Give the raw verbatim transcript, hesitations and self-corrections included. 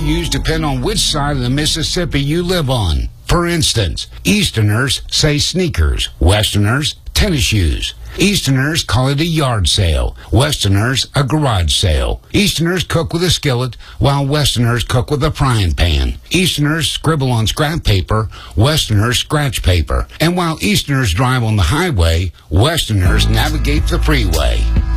use depend on which side of the Mississippi you live on. For instance, Easterners say sneakers, Westerners tennis shoes. Easterners call it a yard sale, Westerners a garage sale. Easterners cook with a skillet, while Westerners cook with a frying pan. Easterners scribble on scrap paper, Westerners scratch paper. And while Easterners drive on the highway, Westerners navigate the freeway.